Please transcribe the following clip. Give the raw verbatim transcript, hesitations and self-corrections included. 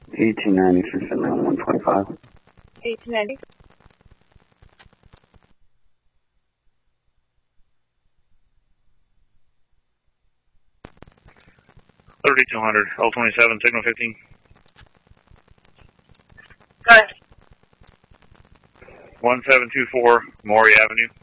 eighteen ninety, six seven one twenty-five. eighteen ninety. thirty-two hundred, L twenty-seven, signal fifteen. Go ahead. one seven two four, Maury Avenue.